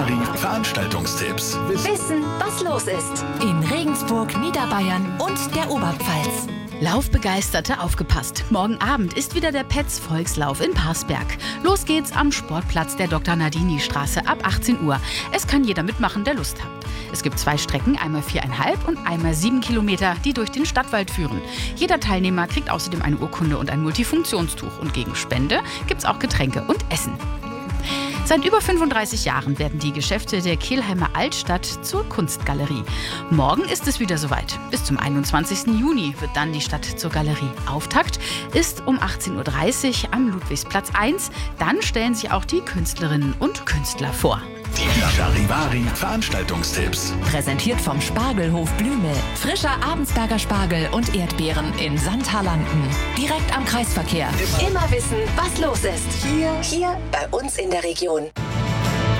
Charivari Veranstaltungstipps. Wissen, was los ist. In Regensburg, Niederbayern und der Oberpfalz. Laufbegeisterte, aufgepasst. Morgen Abend ist wieder der Petz-Volkslauf in Parsberg. Los geht's am Sportplatz der Dr. Nardini-Straße ab 18 Uhr. Es kann jeder mitmachen, der Lust hat. Es gibt 2 Strecken, einmal 4,5 und einmal 7 Kilometer, die durch den Stadtwald führen. Jeder Teilnehmer kriegt außerdem eine Urkunde und ein Multifunktionstuch. Und gegen Spende gibt's auch Getränke und Essen. Seit über 35 Jahren werden die Geschäfte der Kelheimer Altstadt zur Kunstgalerie. Morgen ist es wieder soweit. Bis zum 21. Juni wird dann die Stadt zur Galerie. Auftakt ist um 18.30 Uhr am Ludwigsplatz 1. Dann stellen sich auch die Künstlerinnen und Künstler vor. Die Charivari Veranstaltungstipps. Präsentiert vom Spargelhof Blümel. Frischer Abendsberger Spargel und Erdbeeren in Sandhaarlanden. Direkt am Kreisverkehr. Immer wissen, was los ist. Hier bei uns in der Region.